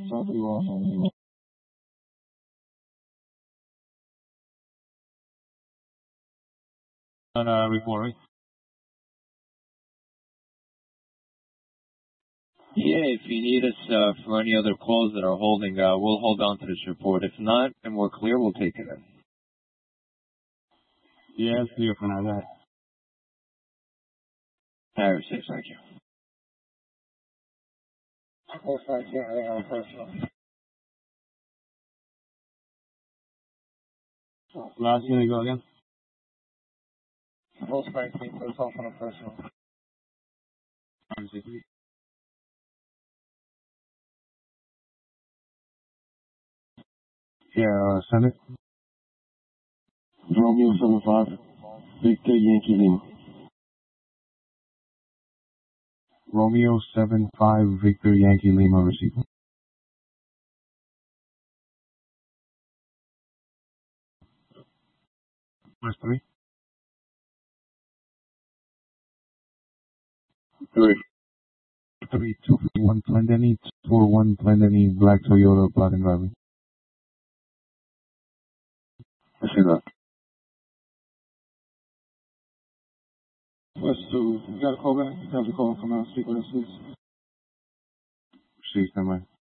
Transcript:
On report, right? Yeah, if you need us for any other calls that are holding, we'll hold on to this report. If not, and we're clear, we'll take it in. Yeah, it's clear for now. That. All right, thank you. Last minute, go again. Yeah, send it. Romeo 75, Victor Yankee Lima. Romeo 75, Victor Yankee Lima, receiver. Where's 3? 3241 Plendenny, 41 Plendenny, black Toyota, black and driving. I see that. West 2, you got a call back? You have a call from our speaker, please. Received, never mind.